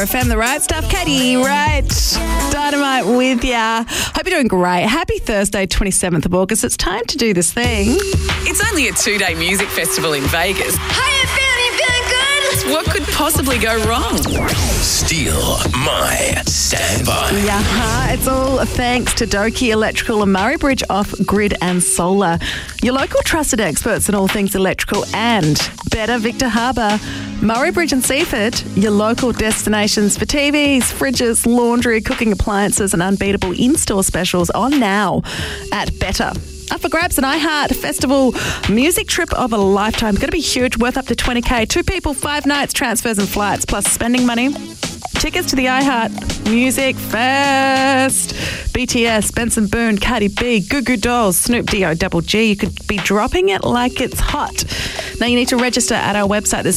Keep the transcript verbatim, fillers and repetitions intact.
F M, the right stuff. Katie, right? Dynamite with ya. Hope you're doing great. Happy Thursday, twenty-seventh of August. It's time to do this thing. It's only a two-day music festival in Vegas. How you feeling? You feeling good? What could possibly go wrong? Steal my standby. Yeah, it's all thanks to Doki Electrical and Murray Bridge Off Grid and Solar. Your local trusted experts in all things electrical and better Victor Harbour. Murray Bridge and Seaford, your local destinations for T Vs, fridges, laundry, cooking appliances and unbeatable in-store specials on now at Better. Up for grabs, an iHeart Festival music trip of a lifetime. Going to be huge, worth up to twenty K. Two people, five nights, transfers and flights, plus spending money. Tickets to the iHeart Music Fest. B T S, Benson Boone, Cardi B, Goo Goo Dolls, Snoop D O Double G. You could be dropping it like it's hot. Now you need to register at our website. There's